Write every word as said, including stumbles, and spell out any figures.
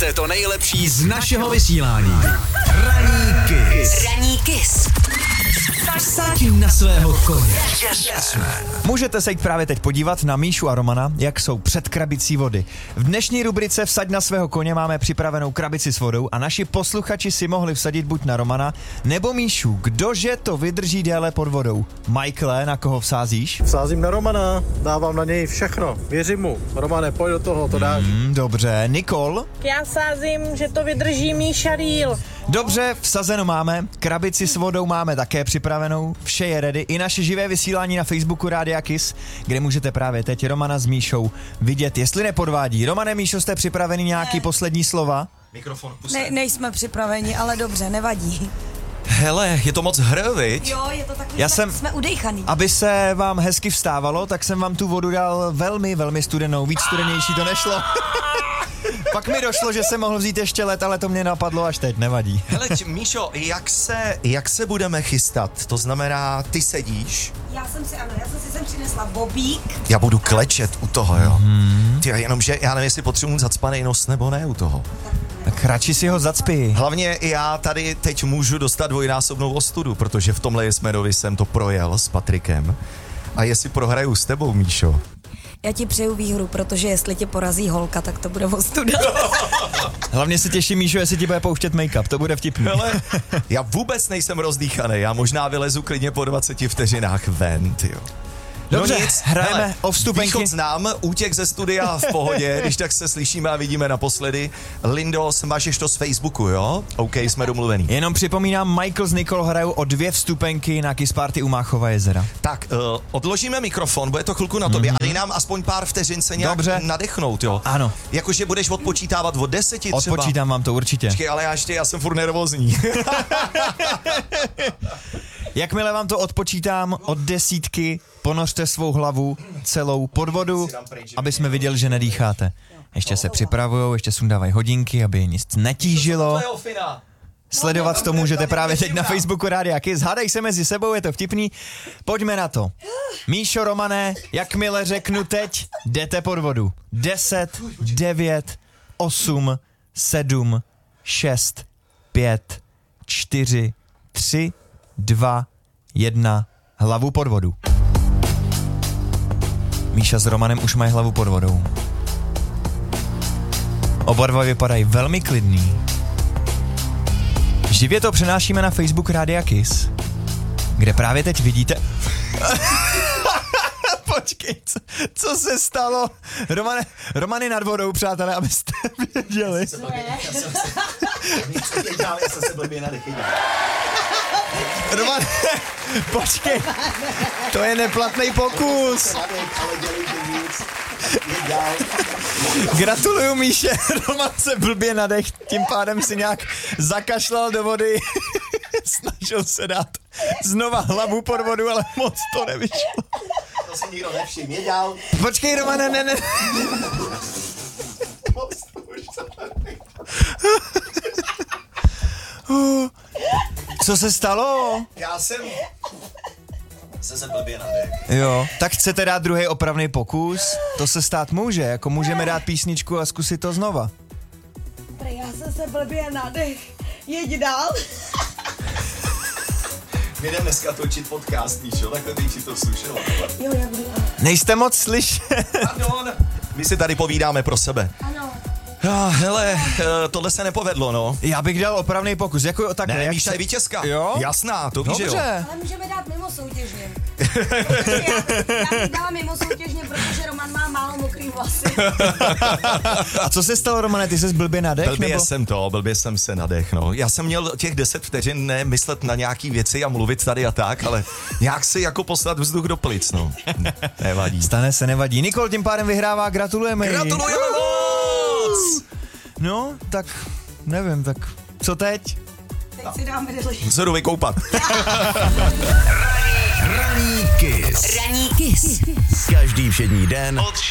Posloucháte to nejlepší z našeho vysílání. Ranní Kiss. Ranní Kiss. Vsaď na svého koně. Můžete se jít právě teď podívat na Míšu a Romana, jak jsou před krabicí vody. V dnešní rubrice Vsaď na svého koně máme připravenou krabici s vodou a naši posluchači si mohli vsadit buď na Romana nebo Míšu. Kdože to vydrží déle pod vodou? Michaele, na koho vsázíš? Vsázím na Romana, dávám na něj všechno, věřím mu. Romane, pojď do toho, to dáš. Hmm, dobře, Nikol? Já sázím, že to vydrží Míša Rýl. Dobře, vsazeno máme, krabici s vodou máme také připravenou, vše je ready, i naše živé vysílání na Facebooku Rádia Kiss, kde můžete právě teď Romana s Míšou vidět, jestli nepodvádí. Romane, Míšo, jste připraveni nějaký ne. poslední slova? Mikrofon ne, nejsme připraveni, ale dobře, nevadí. Hele, je to moc hr, viď? Jo, je to takový, Já tak jsem, jsme udejchaný. Aby se vám hezky vstávalo, tak jsem vám tu vodu dal velmi, velmi studenou, víc studenější to nešlo. Pak mi došlo, že jsem mohl vzít ještě let, ale to mě napadlo až teď, nevadí. Hele, Míšo, jak se, jak se budeme chystat? To znamená, ty sedíš? Já jsem si, ano, já jsem si sem přinesla bobík. Já budu klečet u toho, jo. Mm-hmm. Ty, jenomže já nevím, jestli potřebuji zacpanej nos nebo ne u toho. Tak radši si ho zacpi. Hlavně já tady teď můžu dostat dvojnásobnou ostudu, protože v tomhle Jesmerovi jsem to projel s Patrikem. A jestli prohraju s tebou, Míšo? Já ti přeju výhru, protože jestli tě porazí holka, tak to bude ostuda. Hlavně se těším, Míšo, jestli ti bude pouštět make-up, to bude vtipný. Hele, já vůbec nejsem rozdýchaný, já možná vylezu klidně po dvaceti vteřinách ven, tyjo. Dobře, no nic, hrajeme hele, o vstupenky. Východ znám, útěk ze studia v pohodě, když tak se slyšíme a vidíme naposledy. Lindo, smažeš to z Facebooku, jo? OK, jsme domluvený. Jenom připomínám, Michael s Nicole hrajou o dvě vstupenky na Kiss Party u Máchova jezera. Tak, uh, odložíme mikrofon, bude to chvilku na tobě mm-hmm. a dej nám aspoň pár vteřin se nějak Dobře. nadechnout, jo? Ano. Jakože budeš odpočítávat od deseti třeba. Odpočítám vám to určitě. Počkej, ale já ještě, já jsem furt nervózní. Jakmile vám to odpočítám od desítky, ponořte svou hlavu celou pod vodu, aby jsme viděli, že nedýcháte. Ještě se připravujou, ještě sundávají hodinky, aby nic netížilo. Sledovat to můžete právě teď na Facebooku Rádia Kiss. Hádej se mezi sebou, je to vtipný. Pojďme na to. Míšo, Romane, jakmile řeknu teď, jdete pod vodu. deset, devět, osm, sedm, šest, pět, čtyři, tři, dva, jedna, hlavu pod vodu. Míša s Romanem už mají hlavu pod vodou. Oba dva vypadají velmi klidný. Živě to přenášíme na Facebook Rádia Kiss, kde právě teď vidíte... Počkej, co, co se stalo? Romane, Romany nad vodou, přátelé, abyste věděli. Já jsem se blbě nadechytil. Roman, počkej, to je neplatný pokus. Gratuluju, Míše, Roman se blbě nadech, tím pádem si nějak zakašlal do vody, snažil se dát znova hlavu pod vodu, ale moc to nevyšlo. To si nikdo nevšiml, věděl. Počkej, Romane, ne, ne. Co se stalo? Já jsem... Jsem se blbě nadech. Jo, tak chcete dát druhý opravný pokus? To se stát může, jako můžeme dát písničku a zkusit to znova. Já jsem se blbě nadech. Jeď dál. My jdeme dneska točit podcast, Míšo, takhle ty si to slušela. Jo, já budu. Nejste moc slyšet. Pardon. My si tady povídáme pro sebe. Ano. Ah, hele, tohle se nepovedlo, no. Já bych dal opravný pokus, jako takhle. Ne, jak Míša se... je vítězka. Jo? Jasná, to víš, že jo. Dobře. Ale můžeme dát mimo soutěžně. já, já bych dala mimo soutěžně, protože Roman má málo mokrý vlasy. A co se stalo, Romane, ty ses blbě nadech? Blbě nebo? jsem to, blbě jsem se nadech, no. Já jsem měl těch deset vteřin nemyslet na nějaký věci a mluvit tady a tak, ale nějak si jako poslat vzduch do plic, no. Nevadí. Stane se, nevadí. Nikol tím pádem vyhrává, gratulujeme jí. Gratulujeme moc! No, tak nevím, tak co teď? Teď si dáme deli. Se jdu vykoupat. Ranní Kiss. Ranní Kiss. Každý všední den od